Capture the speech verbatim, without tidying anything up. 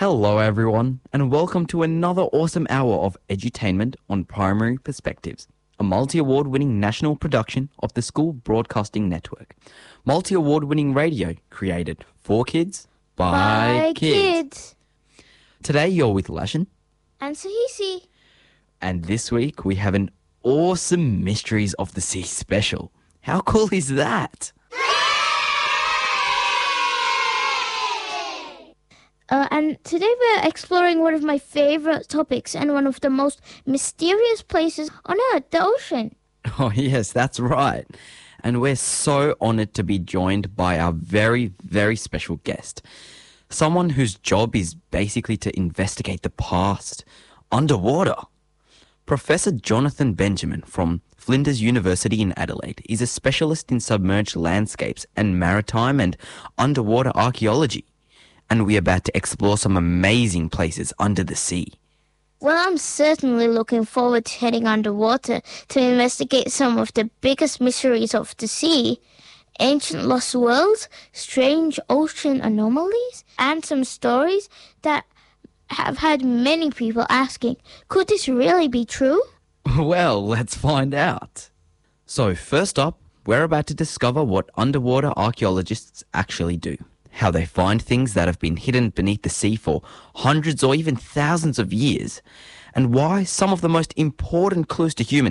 Hello, everyone, and welcome to another awesome hour of edutainment on Primary Perspectives, a multi-award winning national production of the School Broadcasting Network. Multi-award winning radio created for kids by, By kids. kids. Today you're with Lashin, And Sahisi. and this week we have an awesome Mysteries of the Sea special. How cool is that? Uh, and today we're exploring one of my favorite topics and one of the most mysterious places on Earth, the ocean. Oh, yes, that's right. And we're so honored to be joined by our very, very special guest. Someone whose job is basically to investigate the past underwater. Professor Jonathan Benjamin from Flinders University in Adelaide is a specialist in submerged landscapes and maritime and underwater archaeology. And we're about to explore some amazing places under the sea. Well, I'm certainly looking forward to heading underwater to investigate some of the biggest mysteries of the sea, ancient lost worlds, strange ocean anomalies, and some stories that have had many people asking, could this really be true? Well, let's find out. So first up, we're about to discover what underwater archaeologists actually do, how they find things that have been hidden beneath the sea for hundreds or even thousands of years, and why some of the most important clues to human